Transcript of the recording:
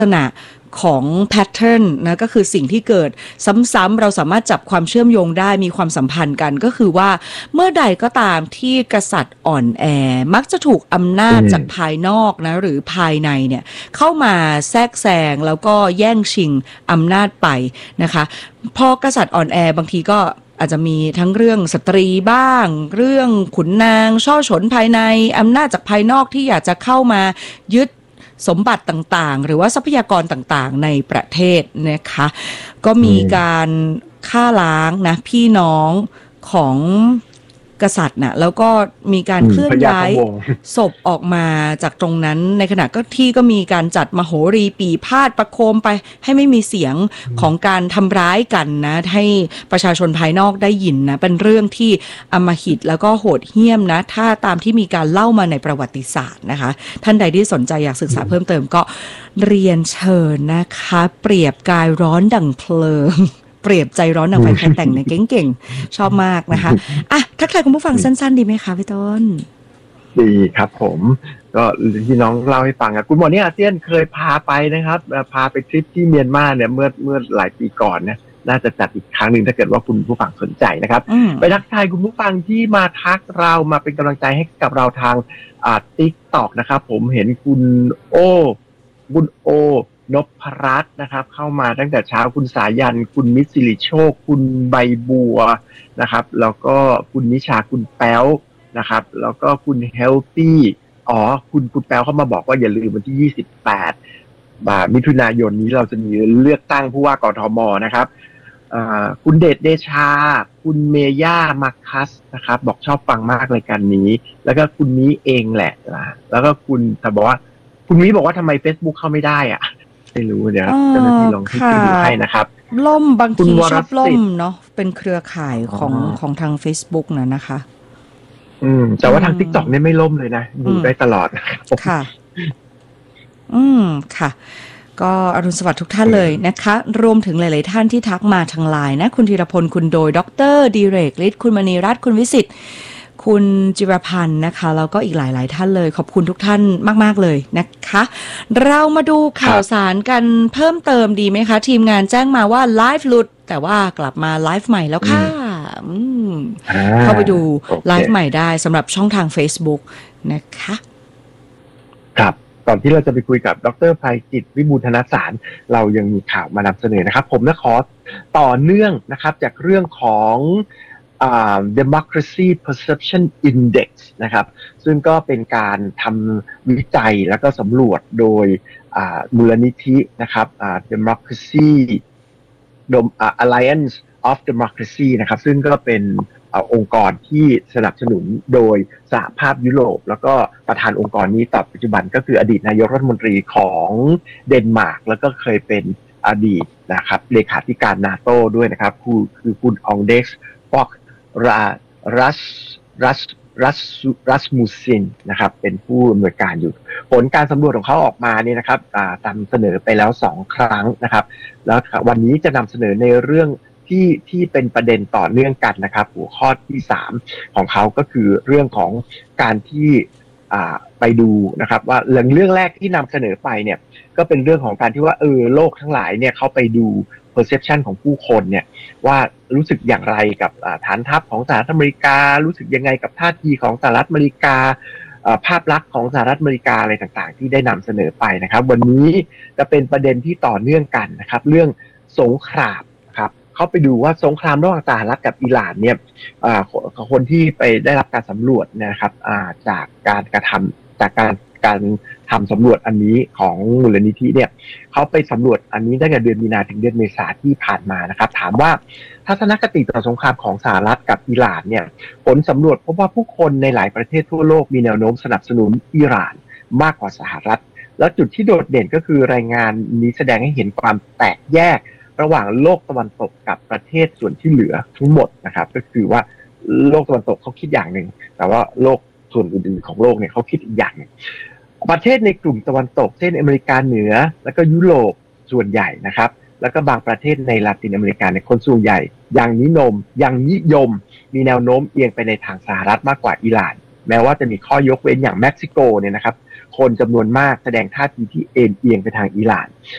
ษณะของแพทเทิร์นนะก็คือสิ่งที่เกิดซ้ำๆเราสามารถจับความเชื่อมโยงได้มีความสัมพันธ์กันก็คือว่าเมื่อใดก็ตามที่กษัตริย์อ่อนแอมักจะถูกอำนาจจากภายนอกนะหรือภายในเนี่ยเข้ามาแทรกแซงแล้วก็แย่งชิงอำนาจไปนะคะพอกษัตริย์อ่อนแอบางทีก็อาจจะมีทั้งเรื่องสตรีบ้างเรื่องขุนนางช่อฉนภายในอำนาจจากภายนอกที่อยากจะเข้ามายึดสมบัติต่างๆหรือว่าทรัพยากรต่างๆในประเทศนะคะก็มีการฆ่าล้างนะพี่น้องของกษัตริย์นะแล้วก็มีการเคลื่อนย้ายศพออกมาจากตรงนั้นในขณะก็มีการจัดมโหรีปีพาทย์ประโคมไปให้ไม่มีเสียงของการทำร้ายกันนะให้ประชาชนภายนอกได้ยินนะเป็นเรื่องที่อำมหิตแล้วก็โหดเหี้ยมนะถ้าตามที่มีการเล่ามาในประวัติศาสตร์นะคะท่านใดที่สนใจอยากศึกษาเพิ่มเติมก็เรียนเชิญนะคะเปรียบกายร้อนดั่งเพลิงเปรียบใจร้อนดังไฟใครแต่งเนี่ยเก่งๆชอบมากนะคะอ่ะทักทายคุณผู้ฟังสั้นๆดีไหมคะพี่ต้นดีครับผมก็ที่น้องเล่าให้ฟังคุณหมอนี่อาเซียนเคยพาไปนะครับพาไปทริปที่เมียนมาเนี่ยเมื่อหลายปีก่อนนะน่าจะจัดอีกครั้งหนึ่งถ้าเกิดว่าคุณผู้ฟังสนใจนะครับไปทักทายคุณผู้ฟังที่มาทักเรามาเป็นกำลังใจให้กับเราทางTikTok นะครับผมเห็นคุณโอนพรัตน์นะครับเข้ามาตั้งแต่เช้าคุณสายันคุณมิตรสิริโชคคุณใบบัวนะครับแล้วก็คุณนิชาคุณแป๊วนะครับแล้วก็คุณเฮลตี้คุณแป๊วเข้ามาบอกว่าอย่าลืมวันที่28มิถุนายนนี้เราจะมีเลือกตั้งผู้ว่ากทมนะครับคุณเดชเดชาคุณเมย่ามาคัสนะครับบอกชอบฟังมากรายการนี้แล้วก็คุณนี้เองแหละแล้วก็คุณบอกว่าคุณนี้บอกว่าทำไม Facebook เข้าไม่ได้อะไม่รู้เดี๋ยวเจ้าหน้าที่ลองให้ดูให้นะครับล่มบางทีชอบล่มเนาะเป็นเครือข่ายของทาง Facebook นะคะแต่ว่าทาง TikTok เนี่ยไม่ล่มเลยนะดูได้ตลอดค่ะค่ะก็อรุณสวัสดิ์ทุกท่านเลยนะคะรวมถึงหลายๆท่านที่ทักมาทางไลน์นะคุณธีรพลคุณโดยดร.ดิเรกฤทธิ์คุณมณีรัตน์คุณวิสิทธิ์คุณจิรพันธ์นะคะแล้วก็อีกหลายๆท่านเลยขอบคุณทุกท่านมากๆเลยนะคะเรามาดูข่าวสารกันเพิ่มเติมดีไหมคะทีมงานแจ้งมาว่าไลฟ์หลุดแต่ว่ากลับมาไลฟ์ใหม่แล้วค่ะเข้าไปดูไลฟ์ใหม่ได้สำหรับช่องทาง Facebook นะคะครับก่อนที่เราจะไปคุยกับดร.ไพจิตรวิบูลย์ธนสารเรายังมีข่าวมานำเสนอนะครับผมขอต่อเนื่องนะครับจากเรื่องของDemocracy Perception Index นะครับซึ่งก็เป็นการทำวิจัยแล้วก็สำรวจโดยมูลนิธินะครับDemocracy Alliance of Democracy นะครับซึ่งก็เป็นองค์กรที่สนับสนุนโดยสหภาพยุโรปแล้วก็ประธานองค์กรนี้ต่อปัจจุบันก็คืออดีตนายกรัฐมนตรีของเดนมาร์กแล้วก็เคยเป็นอดีตนะครับเลขาธิการนาโต้ด้วยนะครับคือคุณองเด็กซ์ฟอกรัสมูซินนะครับเป็นผู้อำนวยการอยู่ผลการสำรวจของเขาออกมาเนี่ยนะครับนำเสนอไปแล้ว2ครั้งนะครับแล้ววันนี้จะนำเสนอในเรื่องที่เป็นประเด็นต่อเนื่องกันนะครับหัวข้อที่3ของเขาก็คือเรื่องของการที่ไปดูนะครับว่าเรื่องแรกที่นำเสนอไปเนี่ยก็เป็นเรื่องของการที่ว่าโลกทั้งหลายเนี่ยเขาไปดู perception ของผู้คนเนี่ยว่ารู้สึกอย่างไรกับฐานทัพของสหรัฐอเมริการู้สึกยังไงกับท่าทีของสหรัฐอเมริกาภาพลักษณ์ของสหรัฐอเมริกาอะไรต่างๆที่ได้นำเสนอไปนะครับวันนี้จะเป็นประเด็นที่ต่อเนื่องกันนะครับเรื่องสงครามครับเขาไปดูว่าสงครามระหว่างสหรัฐกับอิหร่านเนี่ยคนที่ไปได้รับการสำรวจนะครับจากการกระทำจากการทำสำรวจอันนี้ของมูลนิธิเนี่ยเขาไปสำรวจอันนี้ตั้งแต่เดือนมีนาถึงเดือนเมษาที่ผ่านมานะครับถามว่าทัศนคติต่อสงครามของสหรัฐกับอิหร่านเนี่ยผลสำรวจพบว่าผู้คนในหลายประเทศทั่วโลกมีแนวโน้มสนับสนุนอิหร่านมากกว่าสหรัฐแล้วจุดที่โดดเด่นก็คือรายงานนี้แสดงให้เห็นความแตกแยกระหว่างโลกตะวันตกกับประเทศส่วนที่เหลือทั้งหมดนะครับก็คือว่าโลกตะวันตกเขาคิดอย่างหนึ่งแต่ว่าโลกส่วนอื่นๆของโลกเนี่ยเขาคิดอีกอย่างนึงประเทศในกลุ่มตะวันตกเช่นอเมริกาเหนือแล้วก็ยุโรปส่วนใหญ่นะครับแล้วก็บางประเทศในลาตินอเมริกาในคนส่วนใหญ่ยังนิยมมีแนวโน้มเอียงไปในทางสหรัฐมากกว่าอิหร่านแม้ว่าจะมีข้อยกเว้นอย่างเม็กซิโกเนี่ยนะครับคนจำนวนมากแสดงท่าทีที่เอียงไปทางอิหร่าน